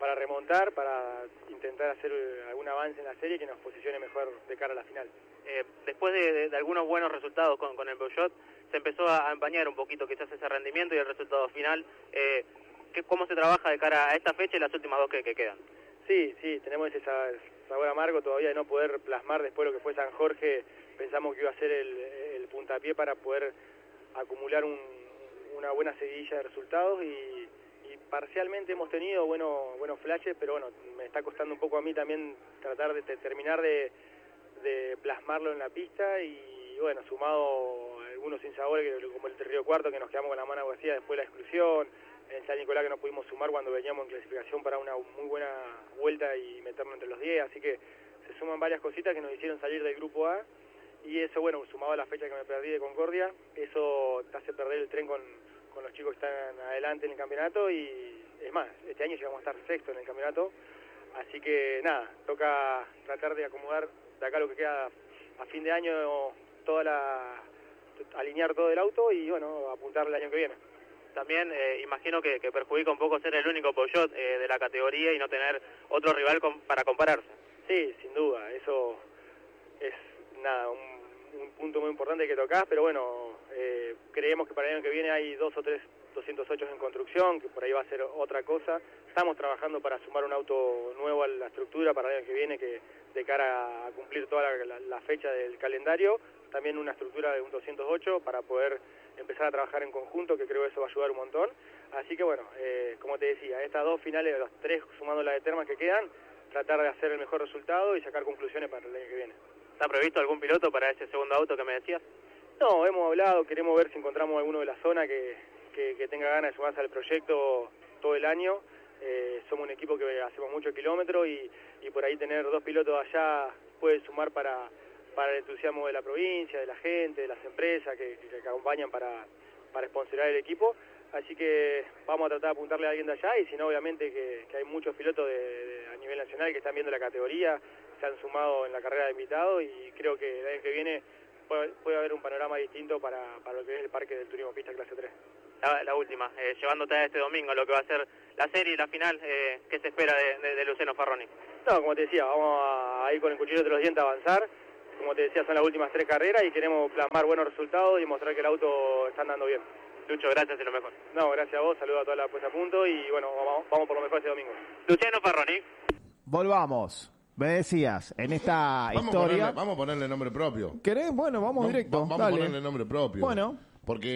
para remontar, para intentar hacer algún avance en la serie que nos posicione mejor de cara a la final. Después de algunos buenos resultados con el Peugeot, se empezó a empañar un poquito quizás ese rendimiento y el resultado final. ¿Cómo se trabaja de cara a esta fecha y las últimas dos que quedan? Sí, tenemos ese sabor amargo todavía de no poder plasmar después lo que fue San Jorge. Pensamos que iba a ser el puntapié para poder acumular una buena seguidilla de resultados y parcialmente hemos tenido buenos flashes, pero bueno, me está costando un poco a mí también tratar de terminar de plasmarlo en la pista y bueno, sumado a algunos sinsabores como el Río Cuarto, que nos quedamos con la mano vacía después de la exclusión, en San Nicolás que no pudimos sumar cuando veníamos en clasificación para una muy buena vuelta y meternos entre los 10, así que se suman varias cositas que nos hicieron salir del grupo A y eso, bueno, sumado a la fecha que me perdí de Concordia, eso te hace perder el tren con los chicos que están adelante en el campeonato y es más, este año llegamos a estar sexto en el campeonato, así que nada, toca tratar de acomodar de acá lo que queda a fin de año, alinear todo el auto y bueno, apuntar el año que viene. También imagino que perjudica un poco ser el único Peugeot de la categoría y no tener otro rival para compararse. Sí, sin duda, eso es nada, un punto muy importante que tocás, pero bueno, creemos que para el año que viene hay 2 o 3 208 en construcción, que por ahí va a ser otra cosa. Estamos trabajando para sumar un auto nuevo a la estructura para el año que viene, que de cara a cumplir toda la fecha del calendario, también una estructura de un 208 para poder empezar a trabajar en conjunto, que creo que eso va a ayudar un montón. Así que bueno, como te decía, estas dos finales, las 3 sumando la de Termas que quedan, tratar de hacer el mejor resultado y sacar conclusiones para el año que viene. ¿Está previsto algún piloto para ese segundo auto que me decías? No, hemos hablado, queremos ver si encontramos alguno de la zona que tenga ganas de sumarse al proyecto todo el año. Somos un equipo que hacemos muchos kilómetros y por ahí tener 2 pilotos allá puede sumar para el entusiasmo de la provincia, de la gente, de las empresas que acompañan para sponsorar el equipo. Así que vamos a tratar de apuntarle a alguien de allá y si no, obviamente que hay muchos pilotos a nivel nacional que están viendo la categoría, se han sumado en la carrera de invitados y creo que el año que viene puede haber un panorama distinto para lo que es el parque del turismo pista clase 3. La última, llevándote a este domingo lo que va a ser la serie y la final, ¿qué se espera de Luciano Farroni? No, como te decía, vamos a ir con el cuchillo entre los dientes a avanzar. Como te decía, son las últimas 3 carreras y queremos plasmar buenos resultados y mostrar que el auto está andando bien. Lucho, gracias y lo mejor. No, gracias a vos, saludo a toda la puesta a punto y bueno, vamos por lo mejor este domingo. Luciano Farroni. Volvamos. Me decías, en esta historia... Vamos a ponerle nombre propio. ¿Querés? Bueno, vamos directo. Vamos dale. a ponerle nombre propio. Bueno. Porque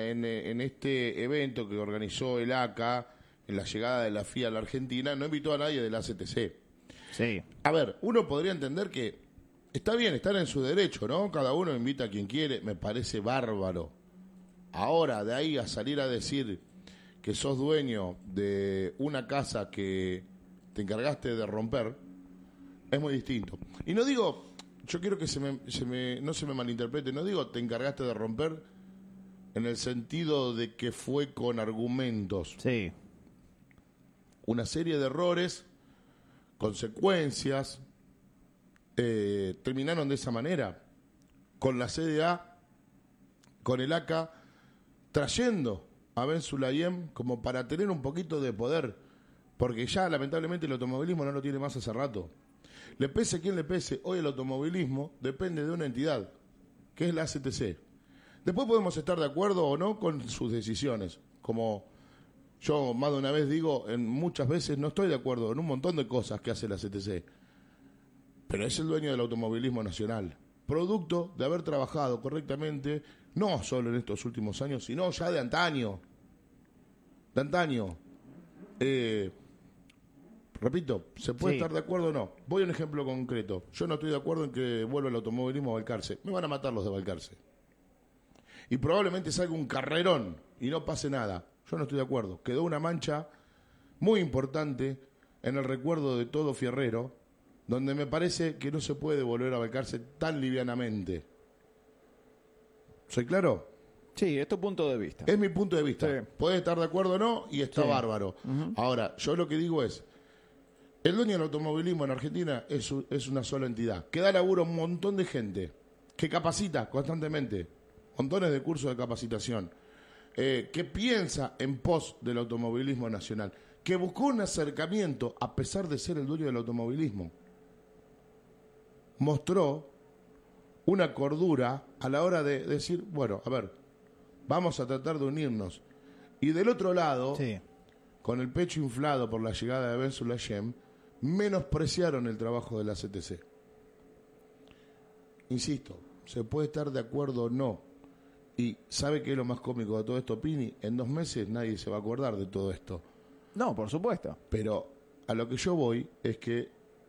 en este evento que organizó el ACA, en la llegada de la FIA a la Argentina, no invitó a nadie de la CTC. Sí. A ver, uno podría entender que está bien, están en su derecho, ¿no? Cada uno invita a quien quiere, me parece bárbaro. Ahora, de ahí a salir a decir que sos dueño de una casa que te encargaste de romper, es muy distinto. Y no digo, yo quiero que no se me malinterprete, no digo te encargaste de romper en el sentido de que fue con argumentos. Sí. Una serie de errores, consecuencias, terminaron de esa manera. Con la CDA, con el ACA, trayendo a Ben Sulayem como para tener un poquito de poder, porque ya lamentablemente el automovilismo no lo tiene más hace rato. Le pese a quien le pese, hoy el automovilismo depende de una entidad, que es la CTC. Después podemos estar de acuerdo o no con sus decisiones, como yo más de una vez digo, muchas veces no estoy de acuerdo en un montón de cosas que hace la CTC, pero es el dueño del automovilismo nacional, producto de haber trabajado correctamente, no solo en estos últimos años, sino ya de antaño. De antaño. Repito, ¿se puede estar de acuerdo o no? Voy a un ejemplo concreto. Yo no estoy de acuerdo en que vuelva el automovilismo a Balcarce. Me van a matar los de Balcarce. Y probablemente salga un carrerón y no pase nada. Yo no estoy de acuerdo. Quedó una mancha muy importante en el recuerdo de todo fierrero, donde me parece que no se puede volver a Balcarce tan livianamente. ¿Soy claro? Sí, es tu punto de vista. Es mi punto de vista. Sí. Puede estar de acuerdo o no, y está bárbaro. Ahora, yo lo que digo es, el dueño del automovilismo en Argentina es una sola entidad, que da laburo a un montón de gente, que capacita constantemente, montones de cursos de capacitación. que piensa en pos del automovilismo nacional, que buscó un acercamiento a pesar de ser el dueño del automovilismo. Mostró una cordura a la hora de decir, bueno, a ver, vamos a tratar de unirnos. Y del otro lado, Sí. con el pecho inflado por la llegada de Ben Sulayem, menospreciaron el trabajo de la CTC. Insisto, se puede estar de acuerdo o no. Y ¿sabe qué es lo más cómico de todo esto, Pini? En 2 meses nadie se va a acordar de todo esto. No, por supuesto. Pero a lo que yo voy es que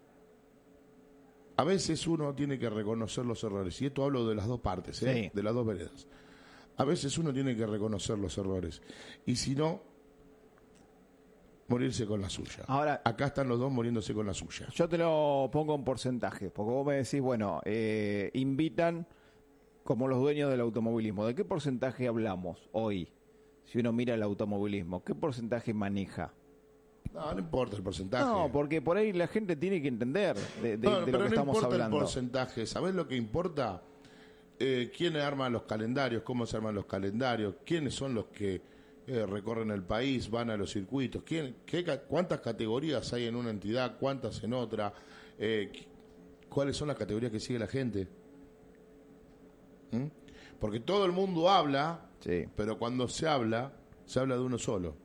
a veces uno tiene que reconocer los errores. Y esto hablo de las dos partes, Sí. de las dos veredas. A veces uno tiene que reconocer los errores. Y si no, morirse con la suya. Ahora- Acá están los dos muriéndose con la suya. Yo te lo pongo en porcentaje, porque vos me decís, bueno, invitan como los dueños del automovilismo. ¿De qué porcentaje hablamos hoy? Si uno mira el automovilismo, ¿qué porcentaje maneja? No, no importa el porcentaje. No, porque por ahí la gente tiene que entender de No, lo pero que no estamos importa hablando. el porcentaje. ¿Sabés lo que importa? ¿Quiénes arman los calendarios? ¿Cómo se arman los calendarios? ¿Quiénes son los que recorren el país? ¿Van a los circuitos? ¿Cuántas categorías hay en una entidad? ¿Cuántas en otra? ¿Cuáles son las categorías que sigue la gente? ¿Mm? Porque todo el mundo habla, Sí. pero cuando se habla de uno solo.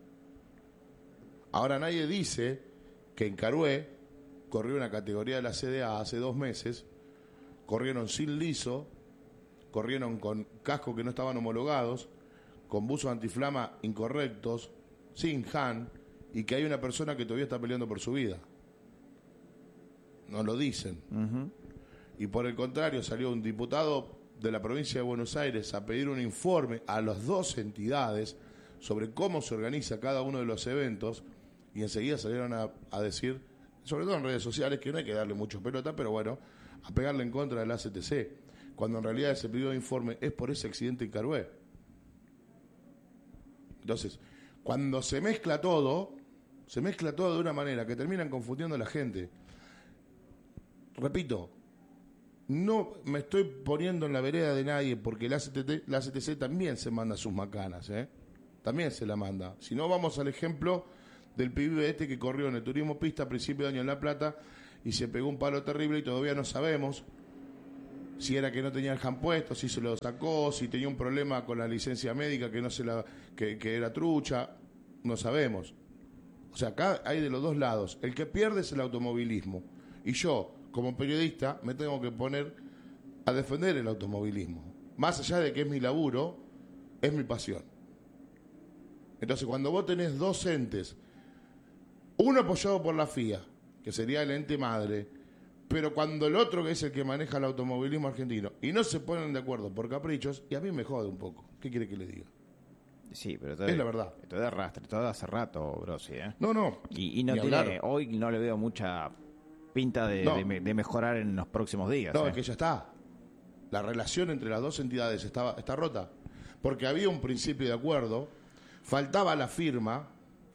Ahora nadie dice que en Carué corrió una categoría de la CDA hace 2 meses, corrieron sin liso, corrieron con cascos que no estaban homologados, con buzos antiflama incorrectos, sin HAN, y que hay una persona que todavía está peleando por su vida. No lo dicen. Y por el contrario, salió un diputado de la provincia de Buenos Aires a pedir un informe a las 2 entidades sobre cómo se organiza cada uno de los eventos, y enseguida salieron a decir, sobre todo en redes sociales, que no hay que darle mucho pelota, pero bueno, a pegarle en contra de la CTC, cuando en realidad ese pedido de informe es por ese accidente en Carué. Entonces, cuando se mezcla todo de una manera que terminan confundiendo a la gente. Repito, no me estoy poniendo en la vereda de nadie, porque la CTC también se manda sus macanas, también se la manda. Si no, vamos al ejemplo del pibe que corrió en el turismo pista a principio de año en La Plata y se pegó un palo terrible y todavía no sabemos si era que no tenía el HAN puesto, si se lo sacó, si tenía un problema con la licencia médica que era trucha, no sabemos. O sea, acá hay de los dos lados. El que pierde es el automovilismo. Y yo, como periodista, me tengo que poner a defender el automovilismo. Más allá de que es mi laburo, es mi pasión. Entonces, cuando vos tenés 2 entes, uno apoyado por la FIA, que sería el ente madre, pero cuando el otro, que es el que maneja el automovilismo argentino, y no se ponen de acuerdo por caprichos, y a mí me jode un poco. ¿Qué quiere que le diga? Sí, pero Es la verdad. Esto de arrastre, todo hace rato, Grossi, ¿eh? No. Y no ni tiene, hablar. hoy no le veo mucha pinta de, No. de mejorar en los próximos días. No, ¿eh? es que ya está. La relación entre las 2 entidades está rota. Porque había un principio de acuerdo, faltaba la firma,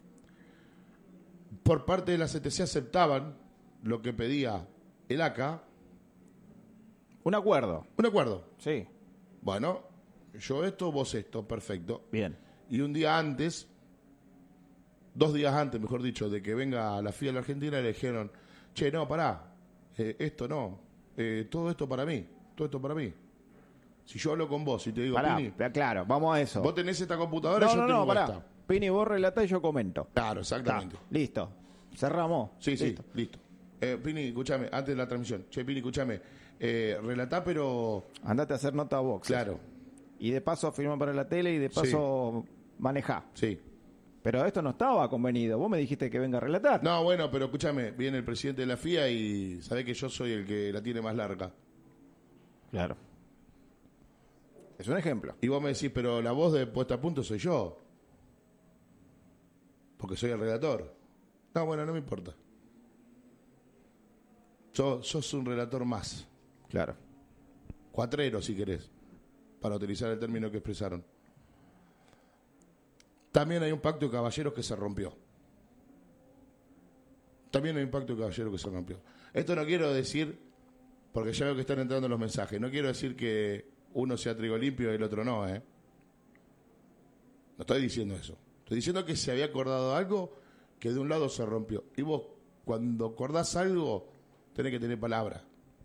por parte de la CTC aceptaban lo que pedía el ACA, Un acuerdo, un acuerdo. sí, Bueno, yo esto, vos esto, perfecto. bien. Y un día antes, 2 días antes, mejor dicho, de que venga la FIA a la Argentina, le dijeron, che, no, pará, esto no, todo esto para mí. Si yo hablo con vos y te digo, Pará, Pini, claro, vamos a eso. vos tenés esta computadora y yo tengo pará. esta. Pini, vos relatá y yo comento. Claro, exactamente. Está, listo. Cerramos. Sí, Listo. listo. Pini, escúchame, antes de la transmisión. Che, Pini, escúchame. Relatá, pero... Andate a hacer nota box. Claro, Y de paso firma para la tele y de paso manejá. sí. Pero esto no estaba convenido. Vos me dijiste que venga a relatar. No, bueno, pero escúchame, viene el presidente de la FIA y sabe que yo soy el que la tiene más larga. Claro. Es un ejemplo. Y vos me decís, pero la voz de puesta a punto soy yo. Porque soy el relator. No, bueno, no me importa. Sos un relator más. Claro. Cuatrero, si querés, para utilizar el término que expresaron. También hay un pacto de caballeros que se rompió. Esto no quiero decir, porque ya veo que están entrando los mensajes, no quiero decir que uno sea trigo limpio y el otro no, No estoy diciendo eso. Estoy diciendo que se había acordado algo que de un lado se rompió. Y vos, cuando acordás algo, tenés que tener palabra.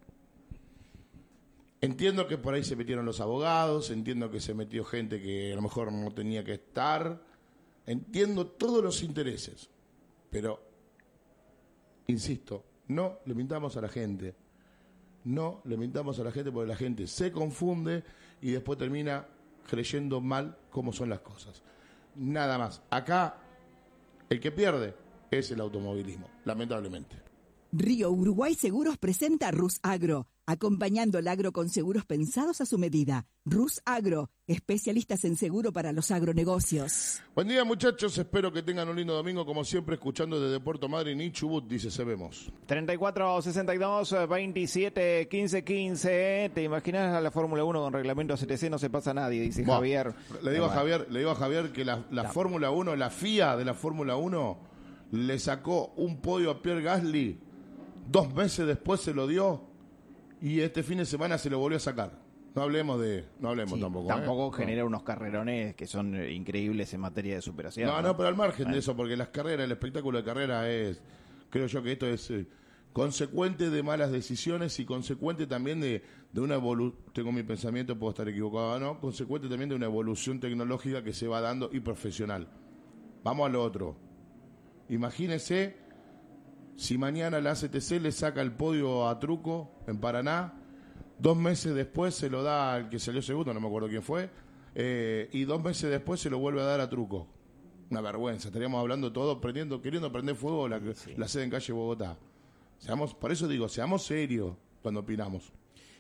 Entiendo que por ahí se metieron los abogados, entiendo que se metió gente que a lo mejor no tenía que estar, entiendo todos los intereses, pero, insisto, no le mintamos a la gente. No le mintamos a la gente porque la gente se confunde y después termina creyendo mal cómo son las cosas. Nada más. Acá, el que pierde es el automovilismo, lamentablemente. Río Uruguay Seguros presenta Rus Agro, acompañando el agro con seguros pensados a su medida. Rus Agro, especialistas en seguro para los agronegocios. Buen día, muchachos, espero que tengan un lindo domingo, como siempre, escuchando desde Puerto Madryn y Chubut, dice Sebemos. 34-62, 27, 15. ¿Te imaginas a la Fórmula 1 con reglamento CTC? No se pasa a nadie, dice Javier. Le digo a Javier que la Fórmula 1, la FIA de la Fórmula 1, le sacó un podio a Pierre Gasly, 2 meses después se lo dio, y este fin de semana se lo volvió a sacar. No hablemos tampoco. Tampoco genera unos carrerones que son increíbles en materia de superación. No, pero al margen de eso, porque las carreras, el espectáculo de carrera creo yo que esto es consecuente de malas decisiones y consecuente también de una evolución, tengo mi pensamiento, puedo estar equivocado o no, consecuente también de una evolución tecnológica que se va dando y profesional. Vamos a lo otro. Imagínese si mañana la ACTC le saca el podio a Truco en Paraná, 2 meses después se lo da al que salió segundo, no me acuerdo quién fue, y 2 meses después se lo vuelve a dar a Truco. Una vergüenza, estaríamos hablando todo, queriendo prender fuego la sede en calle Bogotá. Por eso digo, seamos serios cuando opinamos.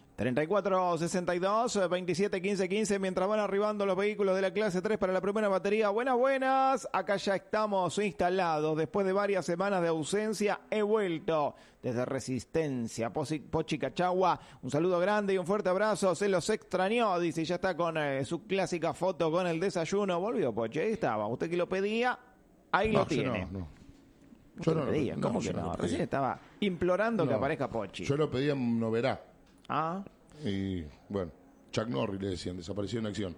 34-62, 27, 15, mientras van arribando los vehículos de la clase 3 para la primera batería. Buenas, acá ya estamos instalados. Después de varias semanas de ausencia, he vuelto desde Resistencia, Pochi Cachagua. Un saludo grande y un fuerte abrazo. Se los extrañó, dice, ya está con su clásica foto con el desayuno. Volvió Pochi, ahí estaba. Usted que lo pedía, ahí lo tiene. Yo no lo pedía. ¿Cómo que no? Recién estaba implorando que aparezca Pochi. Yo lo pedía en Noverá. Ah. Y bueno, Chuck Norris le decían, desapareció en acción.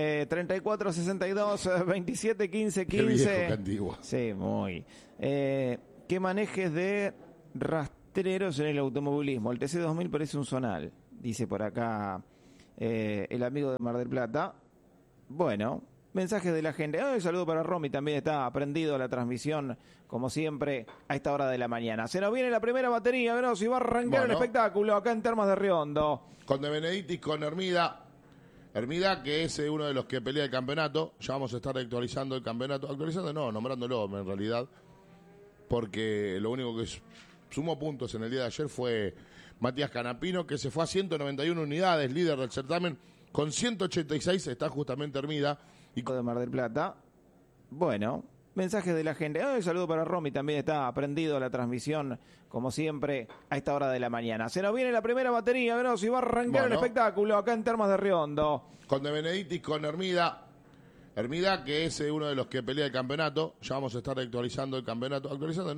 34-62, 27, 15. Qué viejo, qué antiguo. Sí, muy. ¿Qué manejes de rastreros en el automovilismo? El TC2000 parece un zonal, dice por acá el amigo de Mar del Plata. Bueno, mensajes de la gente. Un saludo para Romy, también está prendido la transmisión, como siempre, a esta hora de la mañana. Se nos viene la primera batería, Grossi, va a arrancar el espectáculo acá en Termas de Riondo. Con De Benedictis, con Hermida, que es uno de los que pelea el campeonato. Ya vamos a estar actualizando el campeonato. Nombrándolo en realidad, porque lo único que sumó puntos en el día de ayer fue Matías Canapino, que se fue a 191 unidades, líder del certamen. Con 186 está justamente Hermida. Y de Mar del Plata. Bueno, mensajes de la gente. Un saludo para Romy, también está prendido la transmisión, como siempre, a esta hora de la mañana. Se nos viene la primera batería, Grossi, va a arrancar el espectáculo acá en Termas de Riondo. Con De Benedictis, con Hermida, que es uno de los que pelea el campeonato. Ya vamos a estar actualizando el campeonato.